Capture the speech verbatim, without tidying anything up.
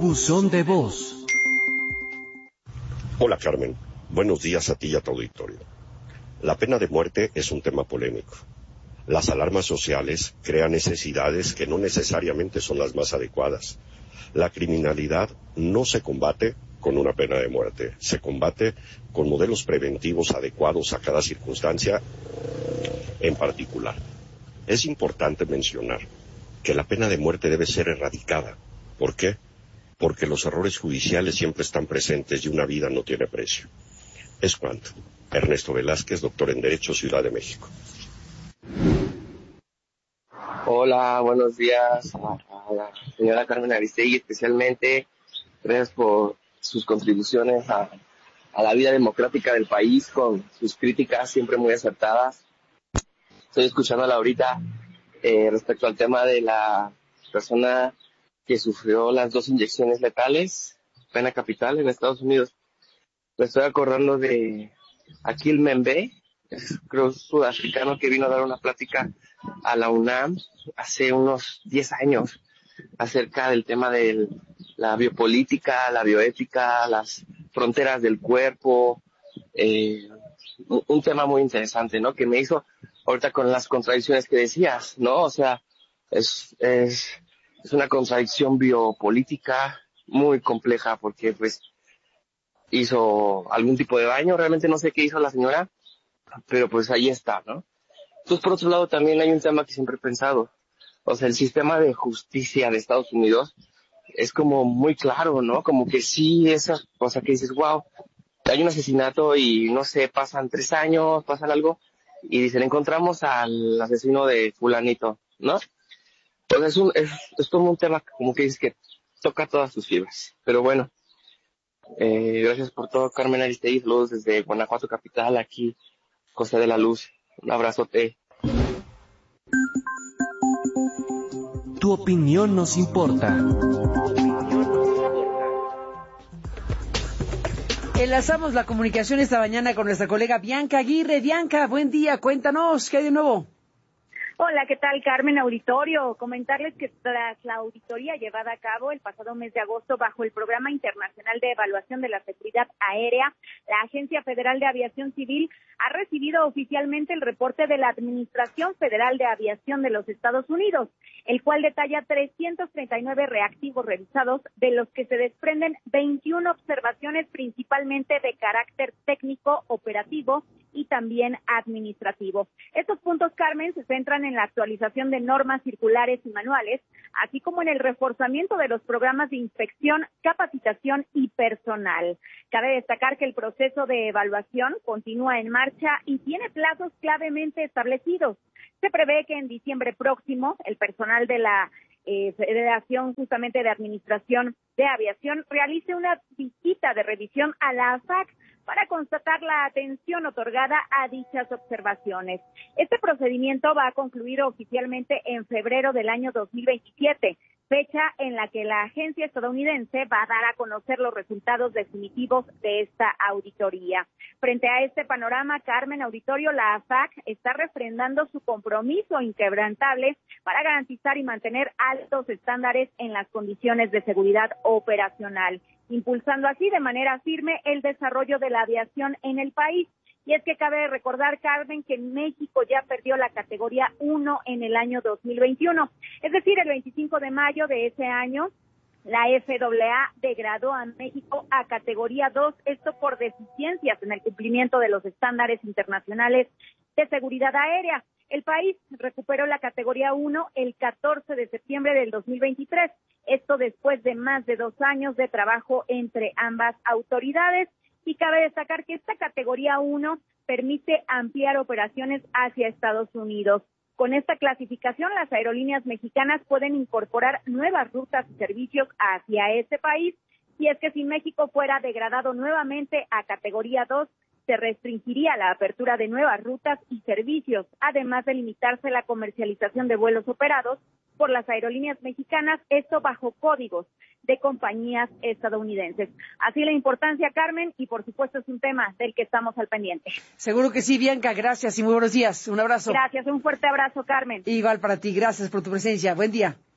Buzón de voz. Hola Carmen, buenos días a ti y a tu auditorio. La pena de muerte es un tema polémico. Las alarmas sociales crean necesidades que no necesariamente son las más adecuadas. La criminalidad no se combate con una pena de muerte, se combate con modelos preventivos adecuados a cada circunstancia en particular. Es importante mencionar que la pena de muerte debe ser erradicada. ¿Por qué? Porque los errores judiciales siempre están presentes y una vida no tiene precio. Es cuanto. Ernesto Velázquez, doctor en Derecho, Ciudad de México. Hola, buenos días a, a la señora Carmen Aristegui, especialmente. Gracias por sus contribuciones a, a la vida democrática del país, con sus críticas siempre muy acertadas. Estoy escuchándola ahorita eh, respecto al tema de la persona que sufrió las dos inyecciones letales, pena capital en Estados Unidos. Me estoy acordando de Akil Membe, es, creo sudafricano, que vino a dar una plática a la UNAM hace unos diez años acerca del tema de la biopolítica, la bioética, las fronteras del cuerpo, eh, un, un tema muy interesante, ¿no? Que me hizo ahorita con las contradicciones que decías, ¿no? O sea, es, es, es una contradicción biopolítica muy compleja porque, pues, hizo algún tipo de daño, realmente no sé qué hizo la señora, pero pues ahí está, ¿no? Entonces, por otro lado, también hay un tema que siempre he pensado. O sea, el sistema de justicia de Estados Unidos es como muy claro, ¿no? Como que sí, esa cosa que dices, wow, hay un asesinato y no sé, pasan tres años, pasan algo, y dicen, encontramos al asesino de fulanito, ¿no? Pues es un, es, es todo un tema como que dices que toca todas sus fibras. Pero bueno, eh, gracias por todo, Carmen Aristegui, saludos desde Guanajuato capital, aquí, Costa de la Luz. Un abrazote. Tu opinión nos importa. Enlazamos la comunicación esta mañana con nuestra colega Bianca Aguirre. Bianca, buen día, cuéntanos, ¿qué hay de nuevo? Hola, ¿qué tal, Carmen Auditorio? Comentarles que tras la auditoría llevada a cabo el pasado mes de agosto bajo el Programa Internacional de Evaluación de la Seguridad Aérea, la Agencia Federal de Aviación Civil ha recibido oficialmente el reporte de la Administración Federal de Aviación de los Estados Unidos, el cual detalla trescientos treinta y nueve reactivos revisados, de los que se desprenden veintiuna observaciones principalmente de carácter técnico, operativo y también administrativo. Estos puntos, Carmen, se centran en la actualización de normas circulares y manuales, así como en el reforzamiento de los programas de inspección, capacitación y personal. Cabe destacar que el proceso de evaluación continúa en marcha y tiene plazos clavemente establecidos. Se prevé que en diciembre próximo el personal de la eh, Federación justamente de Administración de Aviación realice una visita de revisión a la A F A C para constatar la atención otorgada a dichas observaciones. Este procedimiento va a concluir oficialmente en febrero del año dos mil veintisiete, fecha en la que la agencia estadounidense va a dar a conocer los resultados definitivos de esta auditoría. Frente a este panorama, Carmen Auditorio, la A F A C está refrendando su compromiso inquebrantable para garantizar y mantener altos estándares en las condiciones de seguridad operacional, impulsando así de manera firme el desarrollo de la aviación en el país. Y es que cabe recordar, Carmen, que México ya perdió la categoría uno en el año dos mil veintiuno. Es decir, el veinticinco de mayo de ese año, la F A A degradó a México a categoría dos, esto por deficiencias en el cumplimiento de los estándares internacionales de seguridad aérea. El país recuperó la categoría uno el catorce de septiembre del dos mil veintitrés. Esto después de más de dos años de trabajo entre ambas autoridades. Y cabe destacar que esta categoría uno permite ampliar operaciones hacia Estados Unidos. Con esta clasificación, las aerolíneas mexicanas pueden incorporar nuevas rutas y servicios hacia ese país. Y es que si México fuera degradado nuevamente a categoría dos, se restringiría la apertura de nuevas rutas y servicios, además de limitarse la comercialización de vuelos operados por las aerolíneas mexicanas, esto bajo códigos de compañías estadounidenses. Así la importancia, Carmen, y por supuesto es un tema del que estamos al pendiente. Seguro que sí, Bianca, gracias y muy buenos días. Un abrazo. Gracias, un fuerte abrazo, Carmen. Igual para ti, gracias por tu presencia. Buen día.